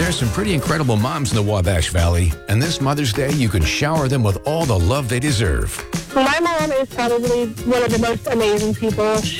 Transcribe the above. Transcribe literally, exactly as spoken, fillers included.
There's some pretty incredible moms in the Wabash Valley, and this Mother's Day, you can shower them with all the love they deserve. My mom is probably one of the most amazing people.